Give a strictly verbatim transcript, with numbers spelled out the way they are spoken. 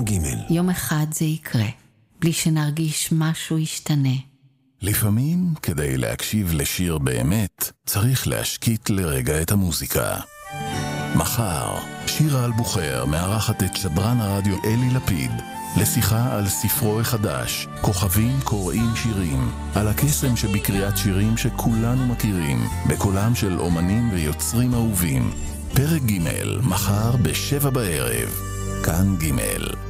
ג' יום אחד זה יקרה, בלי שנרגיש משהו ישתנה. לפעמים, כדי להקשיב לשיר באמת, צריך להשקיט לרגע את המוזיקה. מחר, שירה אלבוחר מארחת את שדרן הרדיו אלי לפיד לשיחה על ספרו החדש, כוכבים קוראים שירים, על הקסם שבקריאת שירים שכולנו מכירים, בקולם של אומנים ויוצרים אהובים. פרק ג' מחר בשבע בערב, כאן ג'.